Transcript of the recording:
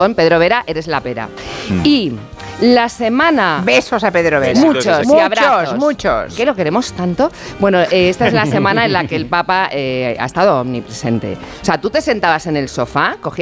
Con Pedro Vera, eres la pera. Y la semana... Besos a Pedro Vera. Muchos y abrazos. Muchos. ¿Qué lo queremos tanto? Bueno, esta es la semana en la que el Papa ha estado omnipresente. O sea, tú te sentabas en el sofá, cogías